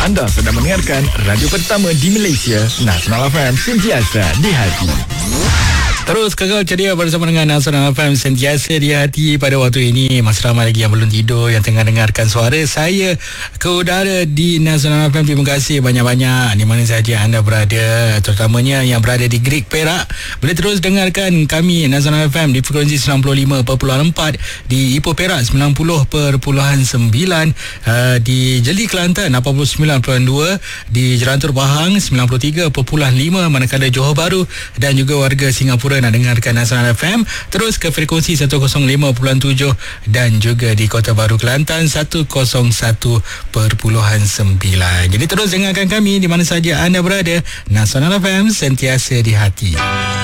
Anda sedang mendengarkan radio pertama di Malaysia, Nasional FM, sentiasa di hati. Terus kekal ceria bersama dengan Nasional FM, sentiasa di hati. Pada waktu ini masih ramai lagi yang belum tidur, yang tengah dengarkan suara saya ke udara di Nasional FM. Terima kasih banyak-banyak di mana sahaja anda berada, terutamanya yang berada di Greek Perak. Boleh terus dengarkan kami Nasional FM di frekuensi 95.4, di Ipoh Perak 90.9, di Jeli Kelantan 89.2, di Jerantur Pahang 93.5, manakala Johor Bahru dan juga warga Singapura nak dengarkan Nasional FM terus ke frekuensi 105.7 dan juga di Kota Baru Kelantan 101.9. Jadi terus dengarkan kami di mana saja anda berada. Nasional FM, sentiasa di hati.